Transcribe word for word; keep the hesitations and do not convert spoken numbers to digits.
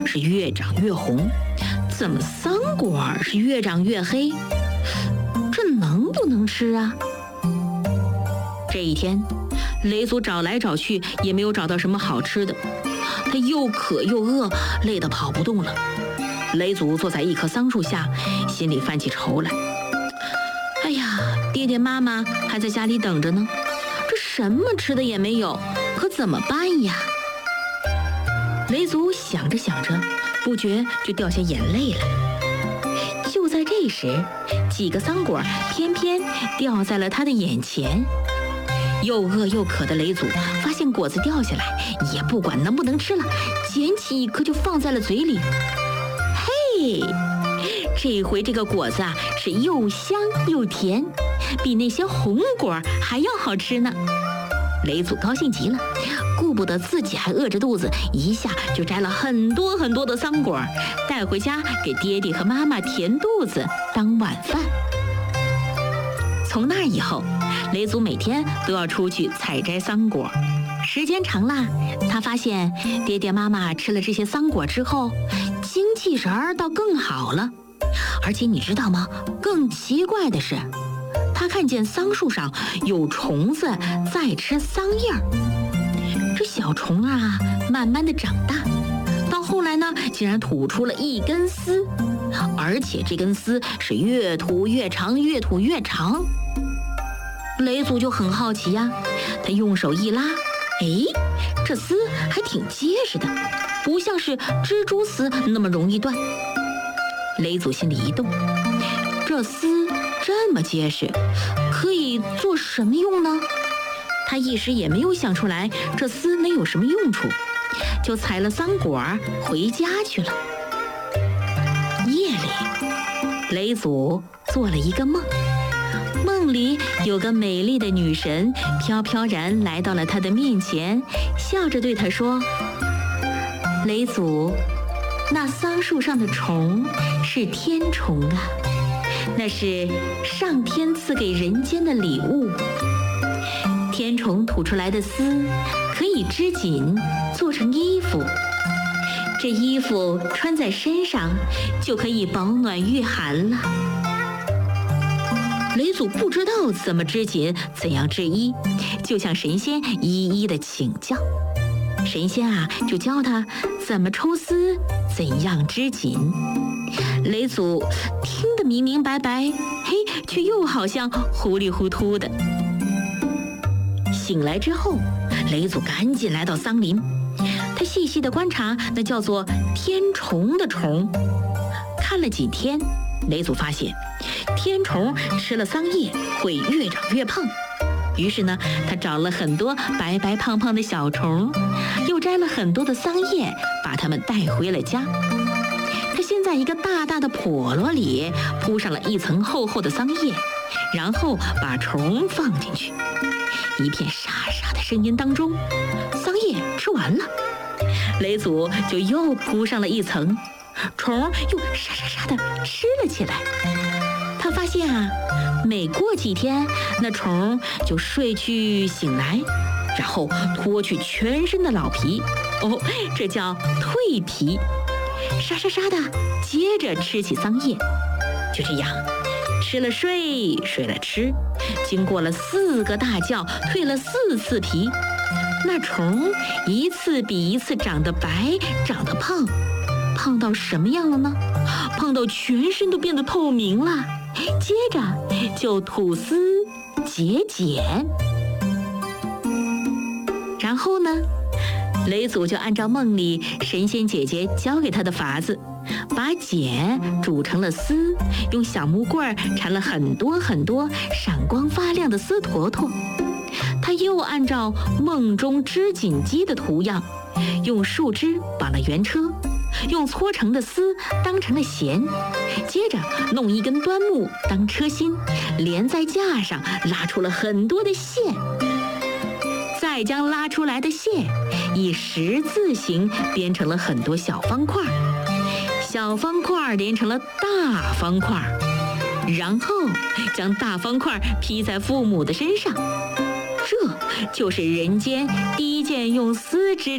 是越长越红，怎么桑果是越长越黑？这能不能吃啊？这一天，雷祖找来找去也没有找到什么好吃的，他又渴又饿，累得跑不动了。雷祖坐在一棵桑树下，心里犯起愁来。哎呀，爹爹妈妈还在家里等着呢，这什么吃的也没有，可怎么办呀？雷祖想着想着，不觉就掉下眼泪来。就在这时，几个桑果偏偏掉在了他的眼前。又饿又渴的雷祖发现果子掉下来，也不管能不能吃了，捡起一颗就放在了嘴里。嘿，这回这个果子啊是又香又甜，比那些红果还要好吃呢。雷祖高兴极了，顾不得自己还饿着肚子，一下就摘了很多很多的桑果，带回家给爹爹和妈妈填肚子当晚饭。从那以后，雷祖每天都要出去采摘桑果。时间长了，他发现爹爹妈妈吃了这些桑果之后，精气神儿倒更好了。而且你知道吗？更奇怪的是，他看见桑树上有虫子在吃桑叶儿。这小虫啊，慢慢的长大，到后来呢，竟然吐出了一根丝，而且这根丝是越吐越长，越吐越长。雷祖就很好奇呀、啊，他用手一拉，哎，这丝还挺结实的，不像是蜘蛛丝那么容易断。雷祖心里一动，这丝这么结实，可以做什么用呢？他一时也没有想出来这丝能有什么用处，就采了桑果回家去了。夜里，雷祖做了一个梦，梦里有个美丽的女神飘飘然来到了他的面前，笑着对他说：雷祖，那桑树上的虫是天虫啊，那是上天赐给人间的礼物。天虫吐出来的丝可以织锦，做成衣服，这衣服穿在身上就可以保暖御寒了。雷祖不知道怎么织锦，怎样织衣，就向神仙一一的请教。神仙啊，就教他怎么抽丝，怎样织锦。雷祖听得明明白白，嘿，却又好像糊里糊涂的。醒来之后，雷祖赶紧来到桑林，他细细地观察那叫做天虫的虫。看了几天，雷祖发现天虫吃了桑叶会越长越胖，于是呢，他找了很多白白胖胖的小虫，又摘了很多的桑叶，把它们带回了家。他先在一个大大的笸箩里铺上了一层厚厚的桑叶，然后把虫放进去。一片沙沙的声音当中，桑叶吃完了，雷祖就又铺上了一层，虫又沙沙沙的吃了起来。他发现啊，每过几天，那虫就睡去醒来，然后脱去全身的老皮，哦，这叫蜕皮，沙沙沙的接着吃起桑叶。就这样，吃了睡，睡了吃，经过了四个大觉，蜕了四次皮，那虫一次比一次长得白，长得胖，胖到什么样了呢？胖到全身都变得透明了，接着就吐丝结茧。然后呢，雷祖就按照梦里神仙姐姐教给他的法子，把茧煮成了丝，用小木棍缠了很多很多闪光发亮的丝坨坨。他又按照梦中织锦机的图样，用树枝绑了圆车，用搓成的丝当成了弦，接着弄一根端木当车心，连在架上，拉出了很多的线，再将拉出来的线以十字形编成了很多小方块，小方块连成了大方块，然后将大方块披在父母的身上。这就是人间第一件用丝织